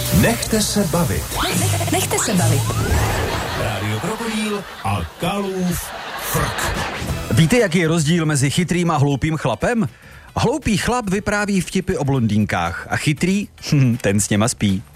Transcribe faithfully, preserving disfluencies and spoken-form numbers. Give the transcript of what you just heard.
Nechte se bavit. Nech, nechte se bavit. Rádio Krokodýl a Kalův frk. Víte, jaký je rozdíl mezi chytrým a hloupým chlapem? Hloupý chlap vypráví vtipy o blondýnkách a chytrý, ten s něma spí.